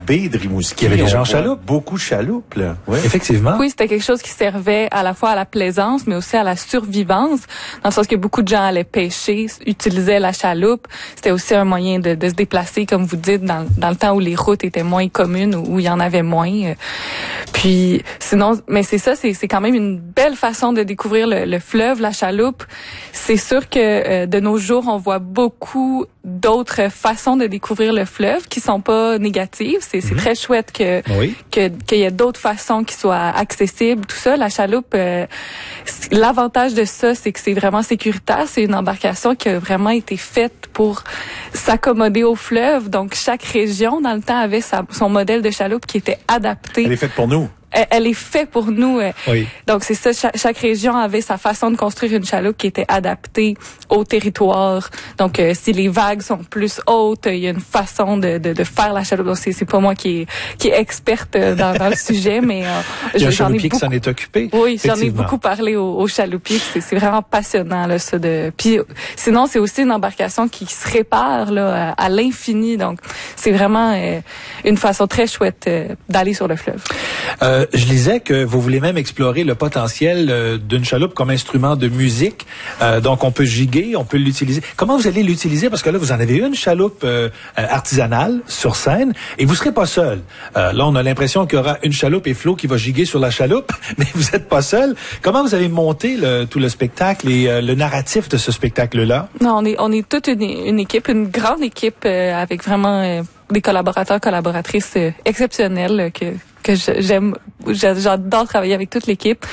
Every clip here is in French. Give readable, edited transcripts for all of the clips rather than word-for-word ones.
baie de Rimouski. Il y avait des gens en chaloupe. Beaucoup de chaloupes, là. Ouais. Effectivement. Oui, c'était quelque chose qui servait à la fois à la plaisance, mais aussi à la survivance, dans le sens que beaucoup de gens allaient pêcher, utilisaient la chaloupe. C'était aussi un moyen de se déplacer, comme vous dites, dans le temps où les routes étaient moins communes, où il y en avait moins. Puis, sinon, mais c'est ça, c'est quand même une belle façon de découvrir le fleuve, la chaloupe. C'est sûr que de nos jours, on voit beaucoup d'autres façons de découvrir le fleuve qui sont pas négatives. C'est très chouette qu'il y ait d'autres façons qui soient accessibles, tout ça. La chaloupe, l'avantage de ça, c'est que c'est vraiment sécuritaire. C'est une embarcation qui a vraiment été faite pour s'accommoder au fleuve. Donc, chaque région, dans le temps, avait son modèle de chaloupe qui était adapté. Elle est faite pour nous. Elle est faite pour nous. Oui. Donc, c'est ça. Chaque région avait sa façon de construire une chaloupe qui était adaptée au territoire. Donc, si les vagues sont plus hautes, il y a une façon de faire la chaloupe. Donc, c'est pas moi qui est experte dans le sujet, mais il y a un j'en ai chaloupier beaucoup. qui s'en est occupé. Oui, j'en ai beaucoup parlé aux chaloupiers. C'est vraiment passionnant là, ça. Puis, sinon, c'est aussi une embarcation qui se répare là à l'infini. Donc, c'est vraiment une façon très chouette d'aller sur le fleuve. Je lisais que vous voulez même explorer le potentiel d'une chaloupe comme instrument de musique. Donc, on peut giguer, on peut l'utiliser. Comment vous allez l'utiliser? Parce que là, vous en avez une chaloupe artisanale sur scène et vous serez pas seul. Là, on a l'impression qu'il y aura une chaloupe et Flo qui va giguer sur la chaloupe, mais vous êtes pas seul. Comment vous avez monté tout le spectacle et le narratif de ce spectacle-là? Non, on est toute une équipe, une grande équipe avec vraiment des collaboratrices exceptionnelles que j'aime, j'adore travailler avec toute l'équipe.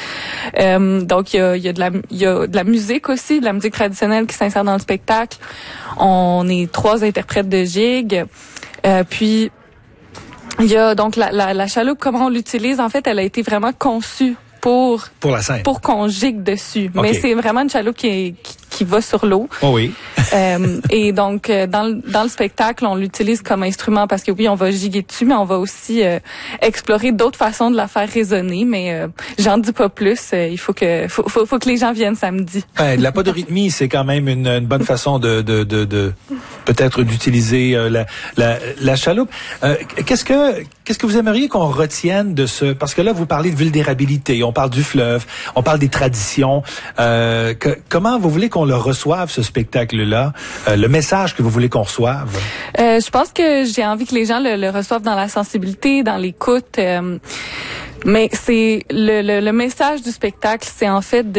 Donc il y a de la musique aussi, de la musique traditionnelle qui s'insère dans le spectacle. On est 3 interprètes de gigue. Puis il y a donc la chaloupe, comment on l'utilise, en fait, elle a été vraiment conçue pour la scène, pour qu'on gigue dessus. Okay. Mais c'est vraiment une chaloupe qui va sur l'eau. Oh oui. Et donc dans le spectacle, on l'utilise comme instrument parce que oui, on va giguer dessus, mais on va aussi explorer d'autres façons de la faire résonner. Mais j'en dis pas plus. Il faut que les gens viennent samedi. La podorythmie, c'est quand même une bonne façon de peut-être d'utiliser la chaloupe. Qu'est-ce que vous aimeriez qu'on retienne de ce, parce que là vous parlez de vulnérabilité, on parle du fleuve, on parle des traditions. Comment vous voulez qu'on le reçoive, ce spectacle-là, le message que vous voulez qu'on reçoive? Je pense que j'ai envie que les gens le reçoivent dans la sensibilité, dans l'écoute. Mais c'est le message du spectacle, c'est en fait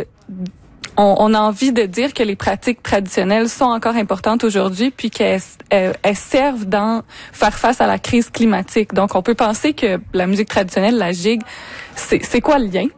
on a envie de dire que les pratiques traditionnelles sont encore importantes aujourd'hui, puis qu'elles servent dans faire face à la crise climatique. Donc, on peut penser que la musique traditionnelle, la gigue, c'est quoi le lien?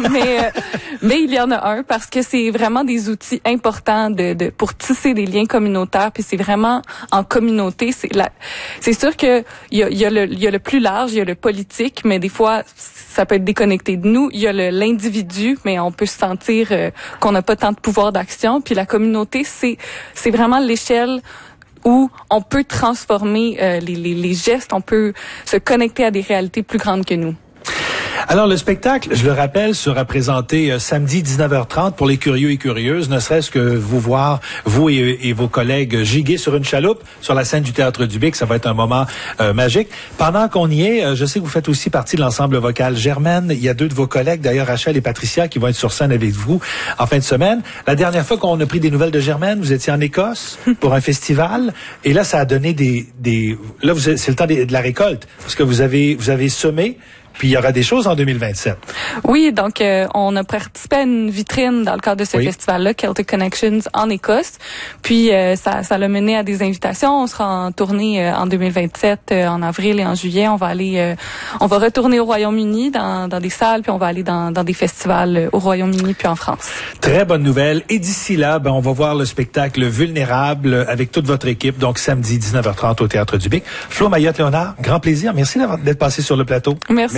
mais il y en a un parce que c'est vraiment des outils importants pour tisser des liens communautaires, puis c'est vraiment en communauté. C'est sûr que il y a le plus large, il y a le politique, mais des fois ça peut être déconnecté de nous. Il y a l'individu, mais on peut se sentir qu'on n'a pas tant de pouvoir d'action. Puis la communauté, c'est vraiment l'échelle où on peut transformer les gestes, on peut se connecter à des réalités plus grandes que nous. Alors, le spectacle, je le rappelle, sera présenté samedi 19h30 pour les curieux et curieuses, ne serait-ce que vous voir, vous et vos collègues, giguer sur une chaloupe sur la scène du Théâtre du Bic. Ça va être un moment magique. Pendant qu'on y est, je sais que vous faites aussi partie de l'ensemble vocal Germaine. Il y a 2 de vos collègues, d'ailleurs Rachel et Patricia, qui vont être sur scène avec vous en fin de semaine. La dernière fois qu'on a pris des nouvelles de Germaine, vous étiez en Écosse pour un festival. Et là, ça a donné là, c'est le temps de la récolte. Parce que vous avez semé. Puis il y aura des choses en 2027. Oui, donc on a participé à une vitrine dans le cadre de ce festival-là, Celtic Connections, en Écosse. Puis ça l'a mené à des invitations. On sera en tournée en 2027, en avril et en juillet. On va retourner au Royaume-Uni dans des salles, puis on va aller dans des festivals au Royaume-Uni puis en France. Très bonne nouvelle. Et d'ici là, on va voir le spectacle Vulnérable avec toute votre équipe, donc samedi 19h30 au Théâtre du Bic. Flo Mayotte-Léonard, grand plaisir. Merci d'être passé sur le plateau. Merci.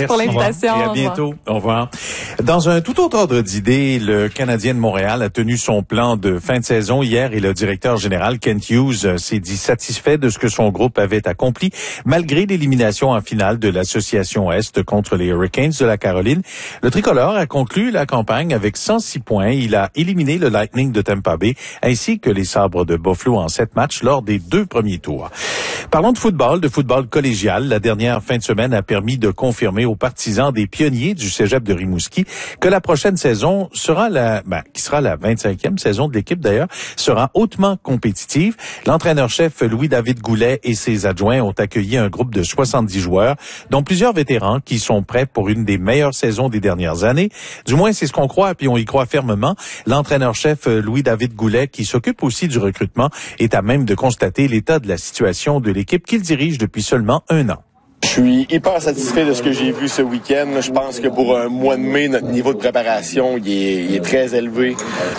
pour l'invitation. Et à bientôt. Au revoir. Dans un tout autre ordre d'idées, le Canadien de Montréal a tenu son plan de fin de saison hier et le directeur général Kent Hughes s'est dit satisfait de ce que son groupe avait accompli malgré l'élimination en finale de l'Association Est contre les Hurricanes de la Caroline. Le tricolore a conclu la campagne avec 106 points. Il a éliminé le Lightning de Tampa Bay ainsi que les Sabres de Buffalo en 7 matchs lors des 2 premiers tours. Parlons de football collégial. La dernière fin de semaine a permis de confirmer aux partisans des pionniers du cégep de Rimouski que la prochaine saison sera qui sera la 25e saison de l'équipe d'ailleurs, sera hautement compétitive. L'entraîneur-chef Louis-David Goulet et ses adjoints ont accueilli un groupe de 70 joueurs, dont plusieurs vétérans qui sont prêts pour une des meilleures saisons des dernières années. Du moins, c'est ce qu'on croit, puis on y croit fermement. L'entraîneur-chef Louis-David Goulet, qui s'occupe aussi du recrutement, est à même de constater l'état de la situation de l'équipe qu'il dirige depuis seulement 1 an. Je suis hyper satisfait de ce que j'ai vu ce week-end. Je pense que pour un mois de mai, notre niveau de préparation il est très élevé.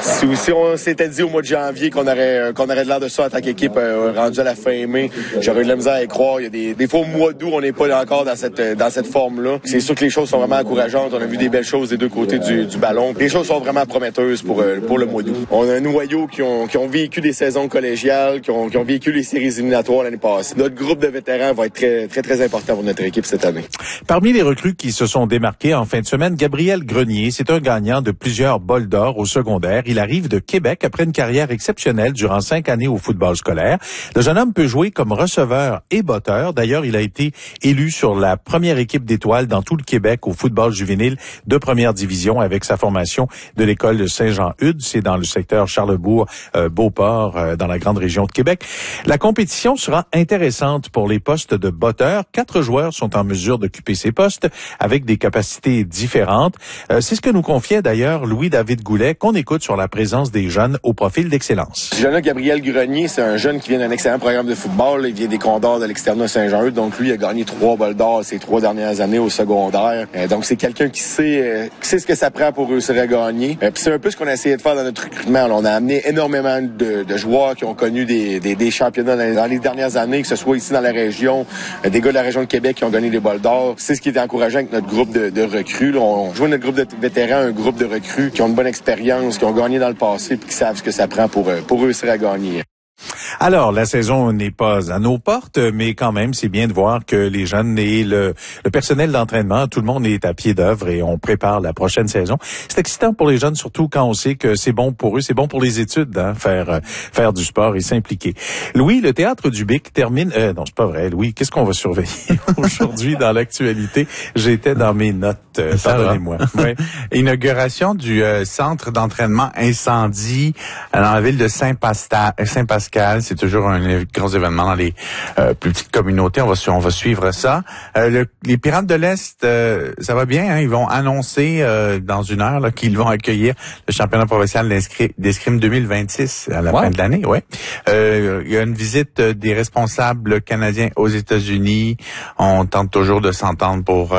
Si on s'était dit au mois de janvier qu'on aurait de l'air de ça en tant qu'équipe rendue à la fin mai, j'aurais eu de la misère à y croire. Il y a des fois au mois d'août, on n'est pas encore dans cette forme-là. C'est sûr que les choses sont vraiment encourageantes. On a vu des belles choses des deux côtés du ballon. Les choses sont vraiment prometteuses pour le mois d'août. On a un noyau qui ont vécu des saisons collégiales, qui ont vécu les séries éliminatoires l'année passée. Notre groupe de vétérans va être très, très, très important pour notre équipe cette année. Parmi les recrues qui se sont démarquées en fin de semaine, Gabriel Grenier, c'est un gagnant de plusieurs bols d'or au secondaire. Il arrive de Québec après une carrière exceptionnelle durant 5 années au football scolaire. Le jeune homme peut jouer comme receveur et botteur. D'ailleurs, il a été élu sur la première équipe d'étoiles dans tout le Québec au football juvénile de première division avec sa formation de l'école de Saint-Jean-Eudes. C'est dans le secteur Charlebourg, Beauport, dans la grande région de Québec. La compétition sera intéressante pour les postes de botteur. 4 joueurs sont en mesure d'occuper ces postes avec des capacités différentes. C'est ce que nous confiait d'ailleurs Louis-David Goulet, qu'on écoute sur la présence des jeunes au profil d'excellence. Ce jeune-là, Gabriel Grenier, c'est un jeune qui vient d'un excellent programme de football. Il vient des Condors de l'externat Saint-Jean-Eudes. Donc lui, il a gagné 3 bols d'or ces 3 dernières années au secondaire. Donc c'est quelqu'un qui sait ce que ça prend pour réussir à gagner. Puis c'est un peu ce qu'on a essayé de faire dans notre recrutement. On a amené énormément de joueurs qui ont connu des championnats dans les dernières années, que ce soit ici dans la région, des gars de la région de Québec qui ont gagné des bols d'or. C'est ce qui est encourageant avec notre groupe de recrues. Là, on joue notre groupe de vétérans, un groupe de recrues qui ont une bonne expérience, qui ont gagné dans le passé et qui savent ce que ça prend pour réussir à gagner. Alors, la saison n'est pas à nos portes, mais quand même, c'est bien de voir que les jeunes et le personnel d'entraînement, tout le monde est à pied d'œuvre et on prépare la prochaine saison. C'est excitant pour les jeunes, surtout quand on sait que c'est bon pour eux, c'est bon pour les études, hein, faire du sport et s'impliquer. Louis, le Théâtre du Bic termine... non, c'est pas vrai. Louis, qu'est-ce qu'on va surveiller aujourd'hui dans l'actualité? J'étais dans mes notes, pardonnez-moi. Ouais. Inauguration du centre d'entraînement incendie dans la ville de Saint-Pascal. C'est toujours un gros événement dans les plus petites communautés. On va suivre ça. Les Pirates de l'Est, ça va bien. Hein? Ils vont annoncer dans 1 heure là, qu'ils vont accueillir le championnat provincial d'escrime 2026 à la fin de l'année. Ouais. Il y a une visite des responsables canadiens aux États-Unis. On tente toujours de s'entendre pour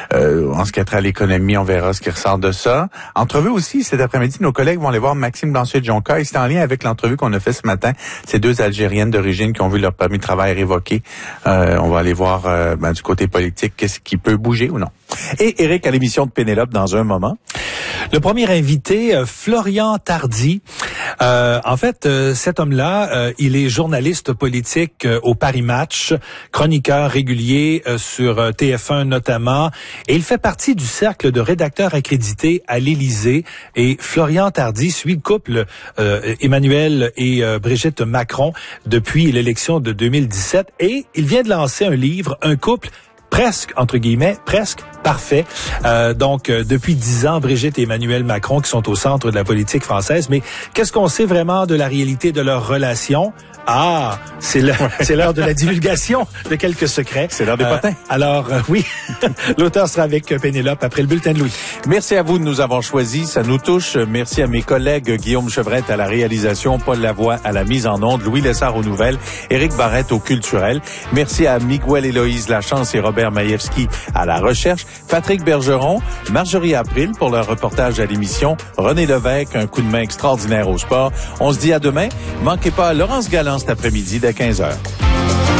en ce qui a trait à l'économie. On verra ce qui ressort de ça. Entrevue aussi cet après-midi. Nos collègues vont aller voir Maxime Blanchet-Jonca. Et c'est en lien avec l'entrevue qu'on a fait ce matin. Ces 2 Algériennes d'origine qui ont vu leur permis de travail révoqué. On va aller voir du côté politique qu'est-ce qui peut bouger ou non. Et Éric à l'émission de Pénélope dans un moment. Le premier invité, Florian Tardy. En fait, cet homme-là, il est journaliste politique au Paris Match, chroniqueur régulier sur TF1 notamment, et il fait partie du cercle de rédacteurs accrédités à l'Élysée. Et Florian Tardy suit le couple Emmanuel et Brigitte Macron depuis l'élection de 2017, et il vient de lancer un livre, Un couple presque, entre guillemets, presque parfait. Depuis 10 ans, Brigitte et Emmanuel Macron qui sont au centre de la politique française. Mais qu'est-ce qu'on sait vraiment de la réalité de leur relation? Ah, c'est l'heure de la divulgation de quelques secrets. C'est l'heure des potins. Oui, l'auteur sera avec Pénélope après le bulletin de Louis. Merci à vous de nous avoir choisis, ça nous touche. Merci à mes collègues Guillaume Chevrette à la réalisation, Paul Lavoie à la mise en onde, Louis Lessard aux nouvelles, Éric Barrette au culturel. Merci à Miguel Héloïse Lachance et Robert Maïevski à la recherche, Patrick Bergeron, Marjorie April pour leur reportage à l'émission, René Lévesque, un coup de main extraordinaire au sport. On se dit à demain. Manquez pas Laurence Galland cet après-midi dès 15h.